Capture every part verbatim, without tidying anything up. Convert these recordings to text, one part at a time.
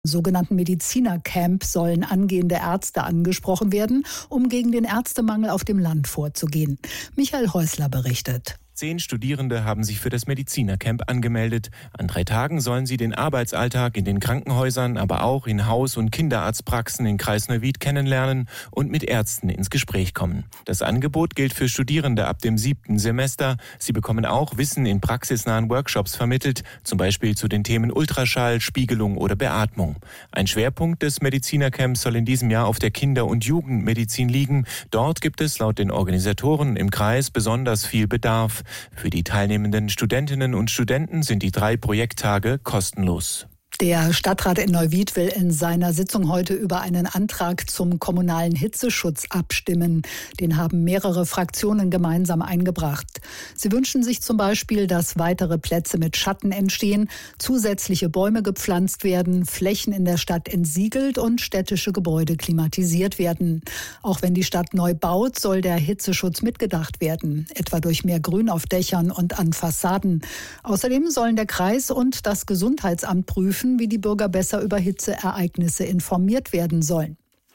sogenannten Medizinercamp sollen angehende Ärzte angesprochen werden, um gegen den Ärztemangel auf dem Land vorzugehen. Michael Häusler berichtet. Zehn Studierende haben sich für das Medizinercamp angemeldet. An drei Tagen sollen sie den Arbeitsalltag in den Krankenhäusern, aber auch in Haus- und Kinderarztpraxen in Kreis Neuwied kennenlernen und mit Ärzten ins Gespräch kommen. Das Angebot gilt für Studierende ab dem siebten Semester. Sie bekommen auch Wissen in praxisnahen Workshops vermittelt, zum Beispiel zu den Themen Ultraschall, Spiegelung oder Beatmung. Ein Schwerpunkt des Medizinercamps soll in diesem Jahr auf der Kinder- und Jugendmedizin liegen. Dort gibt es laut den Organisatoren im Kreis besonders viel Bedarf. Für die teilnehmenden Studentinnen und Studenten sind die drei Projekttage kostenlos. Der Stadtrat in Neuwied will in seiner Sitzung heute über einen Antrag zum kommunalen Hitzeschutz abstimmen. Den haben mehrere Fraktionen gemeinsam eingebracht. Sie wünschen sich zum Beispiel, dass weitere Plätze mit Schatten entstehen, zusätzliche Bäume gepflanzt werden, Flächen in der Stadt entsiegelt und städtische Gebäude klimatisiert werden. Auch wenn die Stadt neu baut, soll der Hitzeschutz mitgedacht werden, etwa durch mehr Grün auf Dächern und an Fassaden. Außerdem sollen der Kreis und das Gesundheitsamt prüfen, wie die Bürger besser über Hitzeereignisse informiert werden sollen.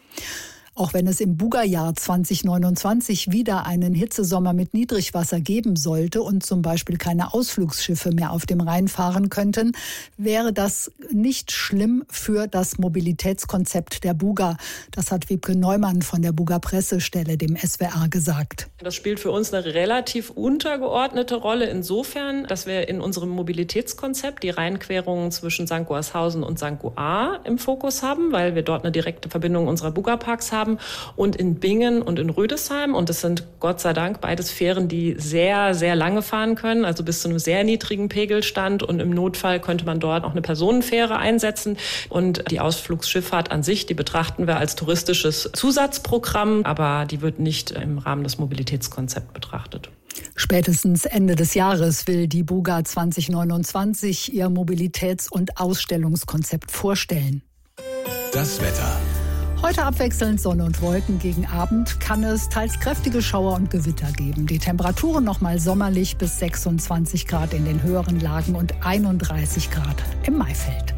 Auch wenn es im Buga-Jahr zwanzig neunundzwanzig wieder einen Hitzesommer mit Niedrigwasser geben sollte und zum Beispiel keine Ausflugsschiffe mehr auf dem Rhein fahren könnten, wäre das nicht schlimm für das Mobilitätskonzept der Buga. Das hat Wiebke Neumann von der Buga-Pressestelle dem S W R gesagt. Das spielt für uns eine relativ untergeordnete Rolle insofern, dass wir in unserem Mobilitätskonzept die Rheinquerungen zwischen Sankt Goarshausen und Sankt Goar im Fokus haben, weil wir dort eine direkte Verbindung unserer Buga-Parks haben. Und in Bingen und in Rüdesheim. Und das sind Gott sei Dank beides Fähren, die sehr, sehr lange fahren können, also bis zu einem sehr niedrigen Pegelstand. Und im Notfall könnte man dort auch eine Personenfähre einsetzen. Und die Ausflugsschifffahrt an sich, die betrachten wir als touristisches Zusatzprogramm, aber die wird nicht im Rahmen des Mobilitätskonzepts betrachtet. Spätestens Ende des Jahres will die Buga zwanzig neunundzwanzig ihr Mobilitäts- und Ausstellungskonzept vorstellen. Das Wetter. Heute abwechselnd Sonne und Wolken. Gegen Abend kann es teils kräftige Schauer und Gewitter geben. Die Temperaturen nochmal sommerlich bis sechsundzwanzig Grad in den höheren Lagen und einunddreißig Grad im Maifeld.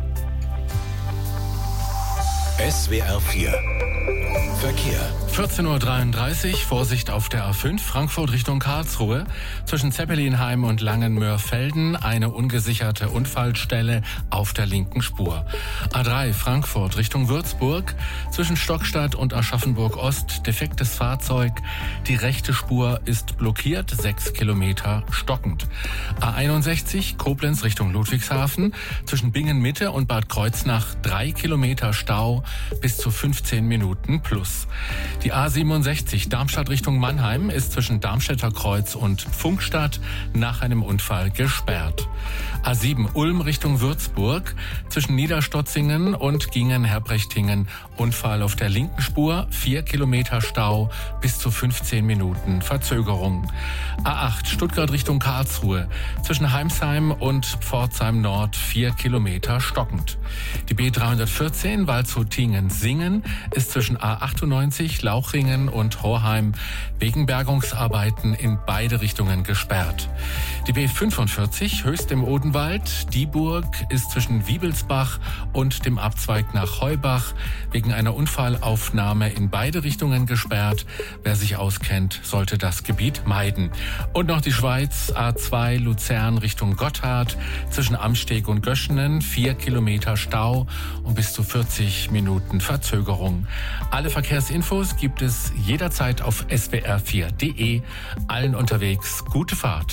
S W R vier Verkehr. vierzehn Uhr dreiunddreißig, Vorsicht auf der A fünf, Frankfurt Richtung Karlsruhe. Zwischen Zeppelinheim und Langenmörfelden eine ungesicherte Unfallstelle auf der linken Spur. A drei, Frankfurt Richtung Würzburg. Zwischen Stockstadt und Aschaffenburg-Ost defektes Fahrzeug. Die rechte Spur ist blockiert, sechs Kilometer stockend. A einundsechzig, Koblenz Richtung Ludwigshafen. Zwischen Bingen-Mitte und Bad Kreuznach drei Kilometer Stau bis zu fünfzehn Minuten plus. Die A siebenundsechzig Darmstadt Richtung Mannheim ist zwischen Darmstädter Kreuz und Pfunkstadt nach einem Unfall gesperrt. A sieben Ulm Richtung Würzburg zwischen Niederstotzingen und Gingen-Herbrechtingen Unfall auf der linken Spur, vier Kilometer Stau bis zu fünfzehn Minuten Verzögerung. A acht Stuttgart Richtung Karlsruhe zwischen Heimsheim und Pforzheim Nord vier Kilometer stockend. Die B dreihundertvierzehn Waldshut-Tingen-Singen ist zwischen A achtundneunzig Lauchringen und Horheim wegen Bergungsarbeiten in beide Richtungen gesperrt. Die B fünfundvierzig Höchst im Odenwald, Dieburg ist zwischen Wiebelsbach und dem Abzweig nach Heubach wegen einer Unfallaufnahme in beide Richtungen gesperrt. Wer sich auskennt, sollte das Gebiet meiden. Und noch die Schweiz, A zwei Luzern Richtung Gotthard, zwischen Amsteg und Göschenen, vier Kilometer Stau und bis zu vierzig Minuten Verzögerung. Alle Verkehrsinfos gibt es jederzeit auf S W R vier Punkt de. Allen unterwegs gute Fahrt.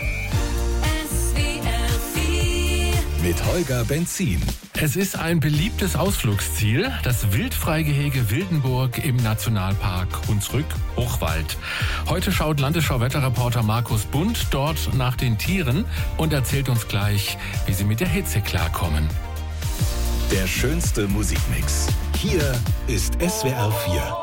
Mit Holger Benzin. Es ist ein beliebtes Ausflugsziel, das Wildfreigehege Wildenburg im Nationalpark Hunsrück-Hochwald. Heute schaut Landesschau-Wetterreporter Markus Bund dort nach den Tieren und erzählt uns gleich, wie sie mit der Hitze klarkommen. Der schönste Musikmix. Hier ist S W R vier.